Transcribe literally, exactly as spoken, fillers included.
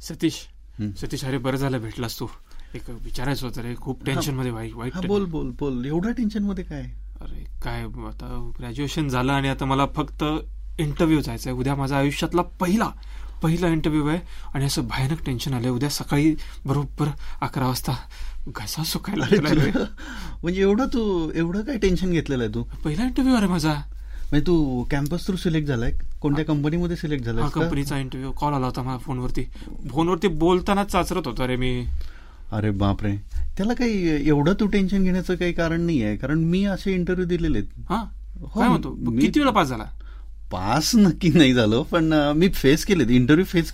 सतीश सतीश अरे बरं झालं भेटलास तू. एक विचारायचं होतं रे, खूप टेन्शन मध्ये वाईट वाईट बोल बोल बोल एवढ्या टेन्शन मध्ये काय? अरे काय आता ग्रॅज्युएशन झालं आणि आता मला फक्त इंटरव्ह्यू जायचा आहे. उद्या माझ्या आयुष्यातला पहिला पहिला इंटरव्ह्यू आहे आणि असं भयानक टेन्शन आलंय. उद्या सकाळी बरोबर अकरा वाजता घसा सुकायला म्हणजे एवढं तू एवढं काय टेन्शन घेतलेलं आहे तू? पहिला इंटरव्ह्यू आहे माझा. म्हणजे तू कॅम्पस थ्रू सिलेक्ट झालाय? कोणत्या कंपनीमध्ये सिलेक्ट झालाय? कंपनीचा इंटरव्ह्यू. कॉल आला होता मला फोनवरती. फोनवरती बोलतानाच चाचरत होता रे मी. अरे बापरे, त्याला काही एवढं तू टेन्शन घेण्याचं काही कारण नाही आहे, कारण मी असे इंटरव्ह्यू दिलेले आहेत. हा काय म्हणतो, किती वेळा पास झाला? पास नक्की नाही झालो, पण मी फेस केले इंटरव्ह्यू फेस